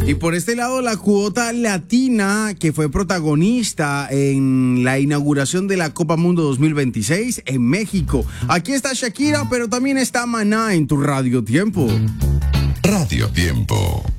Y por este lado, la cuota latina que fue protagonista en la inauguración de la Copa Mundo 2026 en México. Aquí está Shakira, pero también está Maná en tu Radio Tiempo. Radio Tiempo.